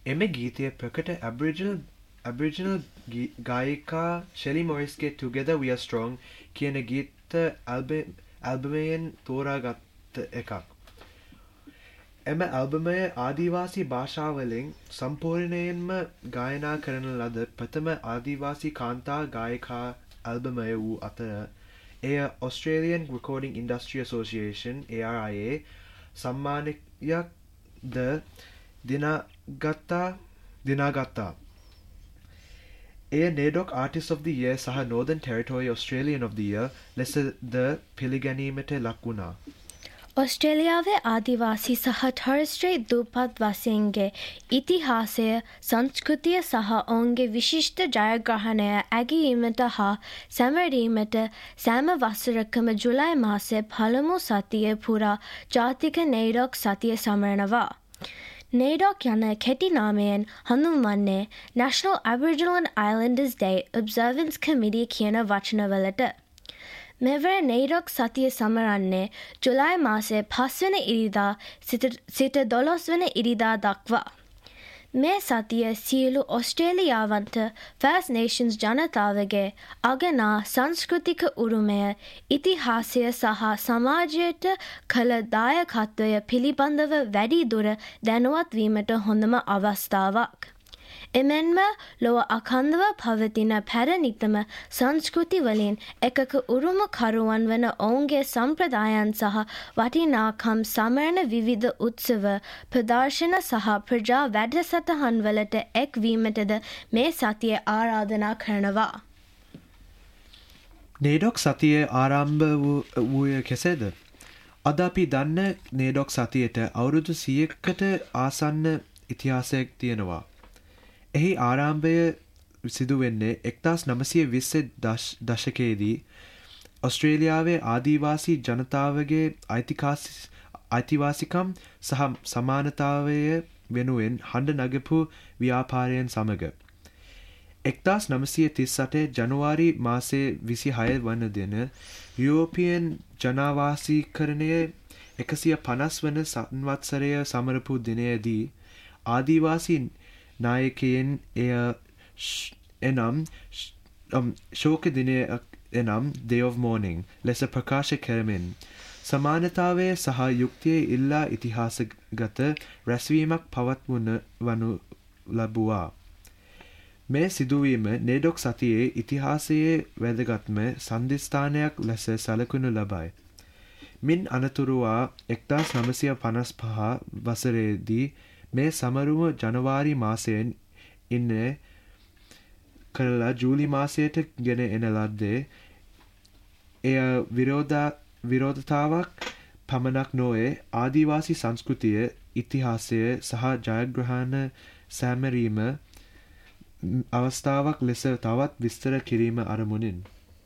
එම ගීතය ප්‍රකට Aboriginal ගායිකා ෂෙලි මොරිස්ගේ Together We Are Strong කියන ගීත ඇල්බමයෙන් තෝරාගත් එකක්. එම ඇල්බමය ආදිවාසී භාෂාවලින් සම්පූර්ණයෙන්ම ගායනා කරන ලද ප්‍රථම ආදිවාසී කාන්තා ගායිකා ඇල්බමය වූ අතර එය Australian Recording Industry Association ARIA සම්මානයක් ද දිනාගත්තා. එය NAIDOC Artist of the Year සහ Northern Territory Australian of the Year ලෙස ද පිළිගැනීමට ලක් වුණා. ඔස්ට්‍රේලියාවේ ආදිවාසී සහ ටොරස් ස්ට්‍රේට් දූපත් වාසීන්ගේ ඉතිහාසය, සංස්කෘතිය සහ ඔවුන්ගේ විශිෂ්ට ජයග්‍රහණය ඇගීමට හා සැමරීමට සෑම වසරකම ජුලයි මාසයේ පළමු සතිය පුරා ජාතික NAIDOC සතිය සමරනවා. NAIDOC යන කෙටි නාමයෙන් හඳුන්වන්නේ National Aboriginal and Islanders Day Observance Committee කියන වචනවලට. මෙවර NAIDOC සතිය සමරන්නේ ජුලයි මාසයේ 5 වෙනි ඉරිදා සිට 12 වෙනි ඉරිදා දක්වා. මේ සතිය සියලු ඔස්ට්‍රේලියාවන්ට First Nations ජනතාවගේ අගනා සංස්කෘතික උරුමය, ඉතිහාසය සහ සමාජයට කළ දායකත්වය පිළිබඳව වැඩිදුර දැනුවත් වීමට හොඳම අවස්ථාවක්. එමෙන්ම ලොව අඛණ්ඩව පවතින පැරණිතම සංස්කෘති වලින් එකක උරුමකරුවන් වන ඔවුන්ගේ සම්ප්‍රදායන් සහ වටිනාකම් සමරන විවිධ උත්සව, ප්‍රදර්ශන සහ ප්‍රජා වැඩසටහන් වලට එක්වීමටද මේ සතිය ආරාධනා කරනවා. NAIDOC සතියේ ආරම්භ වූයේ කෙසේද? අද අපි දන්න NAIDOC සතියට අවුරුදු 100කට ආසන්න ඉතිහාසයක් තියෙනවා. එහි ආරම්භය සිදුවෙන්නේ 1920 දශකයේදී ඔස්ට්‍රේලියාවේ ආදිවාසී ජනතාවගේ අයිතිවාසිකම් සහ සමානතාවය වෙනුවෙන් හඬ නගපු ව්‍යාපාරයෙන් සමග 1938 ජනවාරි මාසයේ 26 වන දින යුරෝපියන් ජනවාසීකරණයේ 150 වන සංවත්සරය සමරපු දිනයේදී ආදිවාසී නායකයන් එය එනම් ශෝක දිනය එනම් Day of Mourning ලෙස ප්‍රකාශ කරමින් සමානතාවය සහ යුක්තිය ඉල්ලා ඉතිහාසගත රැස්වීමක් පවත්වනු ලැබුවා. මේ සිදුවීම NAIDOC සතියේ ඉතිහාසයේ වැදගත්ම සන්ධිස්ථානයක් ලෙස සැලකුණු ලබයි. මින් අනතුරුවා 1955 වසරේදී මේ සමරුව ජනවාරි මාසයෙන් ඉන්න කරලා ජූලි මාසයට ගෙන එන ලද්දේ එය විරෝධතාවක් පමණක් නොවේ ආදිවාසී සංස්කෘතිය, ඉතිහාසය සහ ජයග්‍රහණ සැමරීම අවස්ථාවක් ලෙස තවත් විස්තර කිරීම අරමුණින්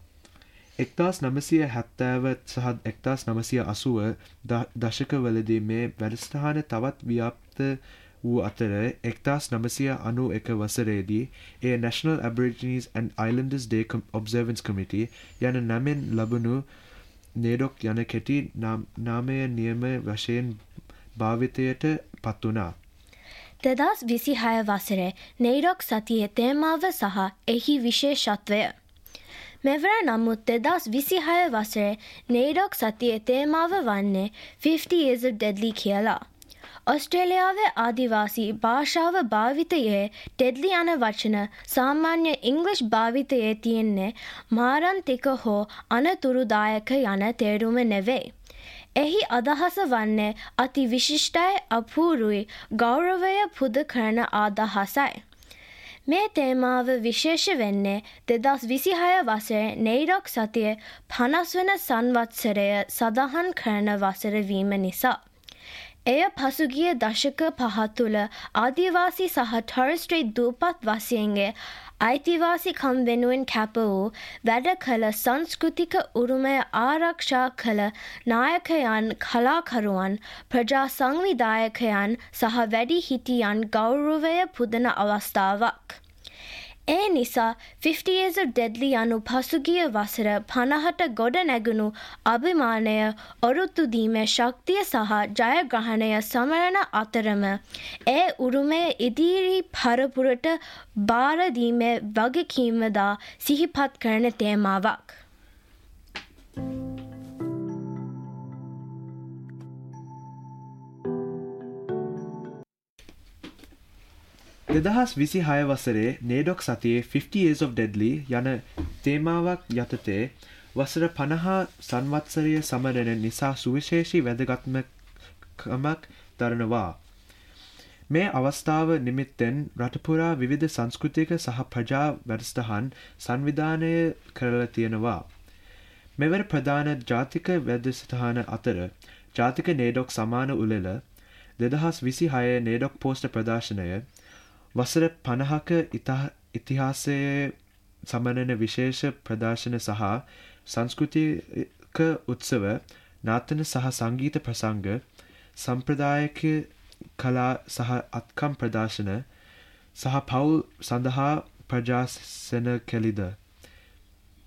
1970 සහ 1980 දශකවලදී මේ වැඩසටහන තවත් ව්‍යාප්ත වූ අතර 1991 වසරේදී එය National Aborigines and Islanders Day Observance Committee යන නමින් ලැබුණු NAIDOC යන කෙටි නාමය නියම වශයෙන් භාවිතයට පත් වුණා. 2026 වසරේ NAIDOC සතියේ තේමාව සහ එහි විශේෂත්වය. මෙවර නමුත් 2026 වසරේ NAIDOC සතියේ තේමාව වන්නේ 50 Years of Deadly කියලා. ඔස්ට්‍රේලියාවේ ආදිවාසී භාෂාව භාවිතයේ ඩෙඩ්ලි යන වචන සාමාන්‍ය ඉංග්‍රීසි භාවිතයේ තියෙන්නේ මාරන්තික හෝ අනතුරුදායක යන තේරුම නෙවෙයි. එහි අදහස වන්නේ අති විශිෂ්ටයි, අපූරුයි, ගෞරවය පුද කරන අදහසයි. මේ තේමාව විශේෂ වෙන්නේ 2026 වසරේ NAIDOC සතියේ 50 වන සංවත්සරය සඳහන් කරන වසර වීම නිසා. එය පසුගිය දශක 5 තුළ ආදිවාසී සහ ටොරස් ස්ට්‍රේට් දූපත් වාසීන්ගේ අයිතිවාසිකම් වෙනුවෙන් කැප වූ වැඩ කළ සංස්කෘතික උරුමය ආරක්ෂා කළ නායකයන්, කලාකරුවන්, ප්‍රජා සංවිධායකයන් සහ වැඩිහිටියන් ගෞරවය පුදන අවස්ථාවක්. ඒ නිසා 50 Years of Deadly යනු පසුගිය වසර 50ට ගොඩ නැගුණු අභිමානය ඔරුත්තු දීමේ ශක්තිය සහ ජයග්‍රහණය සමරන අතරම ඒ උරුමය ඉදිරි පරපුරට බාර දීමේ වගකීමදා සිහිපත් කරන තේමාවක්. දෙදහස් 26 වසරේ නේඩොක් සතියේ 50 Years of Deadly යන තේමාවක් යටතේ වසර 50 සංවත්සරය සමරන නිසා සුවිශේෂී වැදගත්කමක් දරනවා. මේ අවස්ථාව නිමිත්තෙන් රටපුරා විවිධ සංස්කෘතික සහ ප්‍රජා වැඩසටහන් සංවිධානය කරලා තියෙනවා. මෙවර ප්‍රධාන ජාතික වැඩසටහන අතර ජාතික නේඩොක් සමාන උළෙල 2026 නේඩොක් පෝස්ටර් ප්‍රදර්ශනය වසර 50ක ඉතිහාසයේ සමනන විශේෂ ප්‍රදර්ශන සහ සංස්කෘතික උත්සව නාට්‍ය සහ සංගීත ප්‍රසංග සම්ප්‍රදායික කලා සහ අත්කම් ප්‍රදර්ශන සහ පවුල් සඳහා ප්‍රජාසන කෙලිද